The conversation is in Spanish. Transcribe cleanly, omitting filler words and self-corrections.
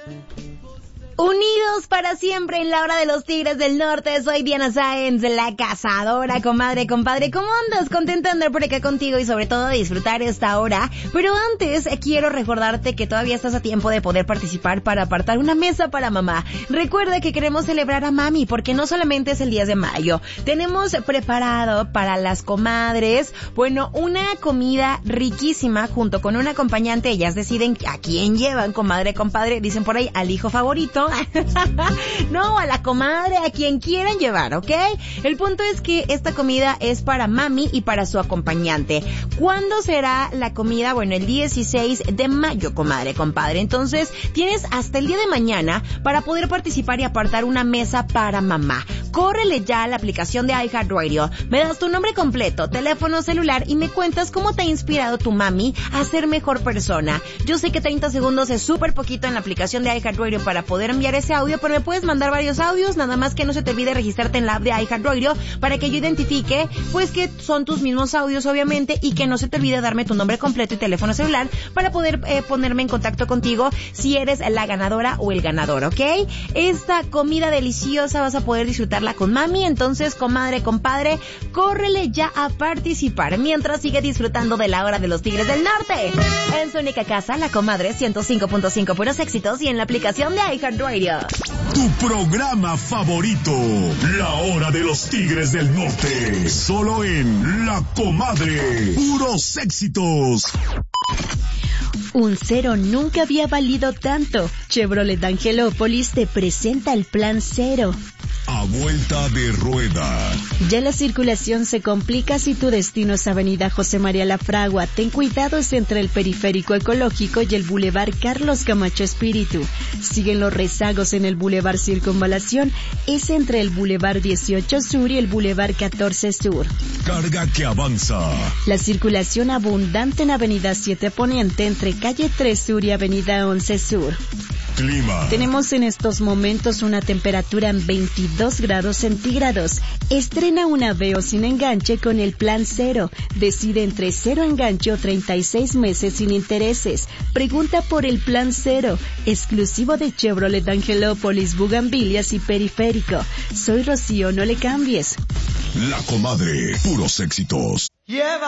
Unidos para siempre en la hora de los Tigres del Norte. Soy Diana Sáenz, la cazadora, comadre, compadre. ¿Cómo andas? Contenta de andar por acá contigo y sobre todo de disfrutar esta hora. Pero antes quiero recordarte que todavía estás a tiempo de poder participar para apartar una mesa para mamá. Recuerda que queremos celebrar a mami porque no solamente es el 10 de mayo. Tenemos preparado para las comadres, bueno, una comida riquísima junto con un acompañante. Ellas deciden a quién llevan, comadre, compadre. Dicen por ahí al hijo favorito. No, a la comadre, a quien quieran llevar, ¿ok? El punto es que esta comida es para mami y para su acompañante. ¿Cuándo será la comida? Bueno, el 16 de mayo, comadre, compadre. Entonces, tienes hasta el día de mañana para poder participar y apartar una mesa para mamá. Córrele ya a la aplicación de iHeartRadio. Me das tu nombre completo, teléfono celular y me cuentas cómo te ha inspirado tu mami a ser mejor persona. Yo sé que 30 segundos es súper poquito en la aplicación de iHeartRadio para poder enviar ese audio, pero me puedes mandar varios audios, nada más que no se te olvide registrarte en la app de iHeartRadio para que yo identifique, pues, que son tus mismos audios, obviamente, y que no se te olvide darme tu nombre completo y teléfono celular para poder ponerme en contacto contigo si eres la ganadora o el ganador, ¿ok? Esta comida deliciosa vas a poder disfrutarla con mami, entonces, comadre, compadre, córrele ya a participar mientras sigue disfrutando de la hora de los Tigres del Norte. En su única casa, La Comadre 105.5 puros éxitos y en la aplicación de iHeartRadio. Tu programa favorito, La Hora de los Tigres del Norte, solo en La Comadre, puros éxitos. Un cero nunca había valido tanto. Chevrolet Angelópolis te presenta el Plan Cero. A vuelta de rueda. Ya la circulación se complica si tu destino es Avenida José María Lafragua. Ten cuidados entre el Periférico Ecológico y el Boulevard Carlos Camacho Espíritu. Siguen los rezagos en el Boulevard Circunvalación. Es entre el Boulevard 18 Sur y el Boulevard 14 Sur. Carga que avanza. La circulación abundante en Avenida 7 Poniente entre Calle 3 Sur y Avenida 11 Sur. Clima. Tenemos en estos momentos una temperatura en 22 grados centígrados. Estrena una Aveo sin enganche con el Plan Cero. Decide entre 0 enganche o 36 meses sin intereses. Pregunta por el Plan Cero, exclusivo de Chevrolet Angelópolis, Bugambilias y Periférico. Soy Rocío, no le cambies. La Comadre, puros éxitos.